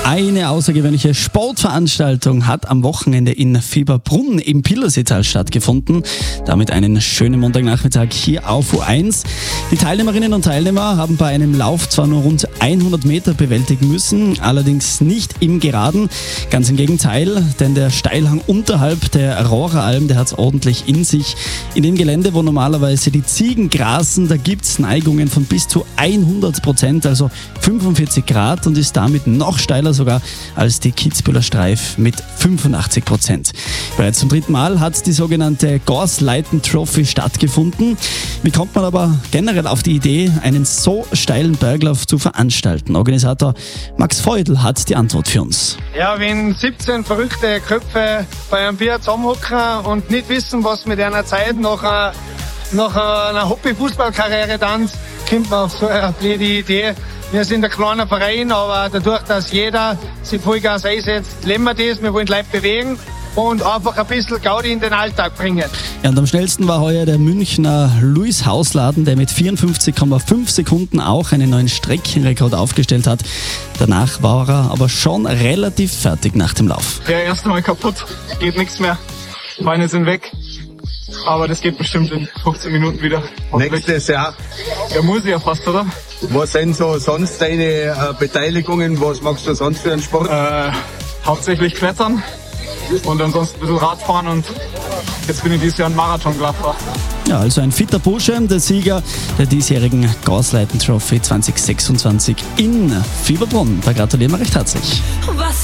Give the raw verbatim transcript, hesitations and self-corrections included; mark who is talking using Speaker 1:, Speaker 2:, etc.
Speaker 1: Eine außergewöhnliche Sportveranstaltung hat am Wochenende in Fieberbrunn im Pillerseetal stattgefunden. Damit einen schönen Montagnachmittag hier auf U eins. Die Teilnehmerinnen und Teilnehmer haben bei einem Lauf zwar nur rund hundert Meter bewältigen müssen, allerdings nicht im Geraden. Ganz im Gegenteil, denn der Steilhang unterhalb der Rohralm, der hat es ordentlich in sich. In dem Gelände, wo normalerweise die Ziegen grasen, da gibt es Neigungen von bis zu hundert Prozent, also fünfundvierzig Grad, und ist damit noch steiler sogar als die Kitzbüheler Streif mit fünfundachtzig Prozent. Bereits zum dritten Mal hat die sogenannte Gorsleiten Trophy stattgefunden. Wie kommt man aber generell auf die Idee, einen so steilen Berglauf zu veranstalten? Organisator Max Feudel hat die Antwort für uns.
Speaker 2: Ja, wenn siebzehn verrückte Köpfe bei einem Bier zusammenhocken und nicht wissen, was mit einer Zeit nach einer, nach einer Hobby-Fußballkarriere dann, kommt man auf so eine blöde Idee. Wir sind ein kleiner Verein, aber dadurch, dass jeder sich Vollgas einsetzt, leben wir das. Wir wollen Leute bewegen und einfach ein bisschen Gaudi in den Alltag bringen.
Speaker 1: Ja, und am schnellsten war heuer der Münchner Luis Hausladen, der mit vierundfünfzig Komma fünf Sekunden auch einen neuen Streckenrekord aufgestellt hat. Danach war er aber schon relativ fertig nach dem Lauf.
Speaker 3: Der erste Mal kaputt, geht nichts mehr. Beine sind weg. Aber das geht bestimmt in fünfzehn Minuten wieder.
Speaker 4: Nächstes Jahr.
Speaker 3: Ja, muss ich ja fast, oder?
Speaker 4: Was sind so sonst deine äh, Beteiligungen? Was machst du sonst für einen Sport?
Speaker 3: Äh, hauptsächlich Klettern und ansonsten ein bisschen Radfahren, und jetzt bin ich dieses Jahr ein Marathon gelaufen.
Speaker 1: Ja, also ein fitter Bursche, der Sieger der diesjährigen Gorsleiten Trophy zwanzig sechsundzwanzig in Fieberbrunn. Da gratulieren wir recht herzlich.
Speaker 5: Was